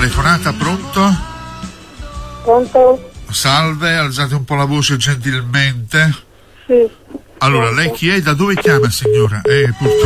telefonata, pronto? Pronto? Salve, alzate un po' la voce gentilmente. Sì. Allora, lei chi è? Da dove chiama, signora? Purtroppo